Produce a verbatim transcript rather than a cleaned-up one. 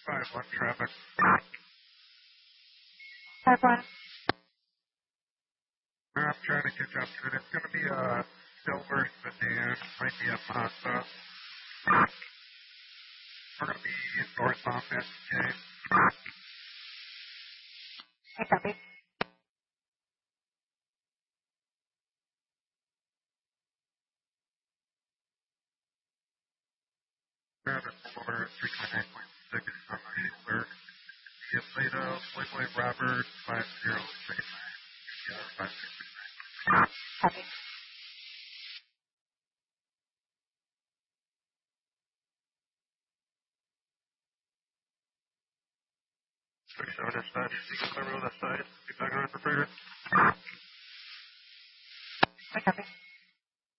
five one traffic. five one. I'm trying to catch up to it. It's going to be a silver sedan. Might be a Mazda. We're going to be northbound S J. I copy. Traffic for three twenty-nine point six on the shoulder. Get Plato, Playboy Robert, five zero six nine. Yeah, five six six nine. Copy. Six seven dispatch. You can clear on that side. Be back around prepared. I copy.